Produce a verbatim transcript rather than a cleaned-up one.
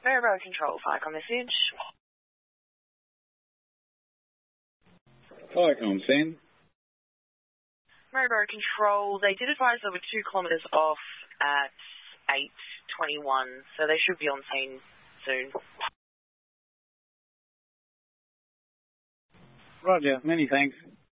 Maryborough Control, FICOM message. FICOM, send. Maryborough Control, they did advise they were two kilometres off at eight twenty-one, so they should be on scene soon. Roger, many thanks.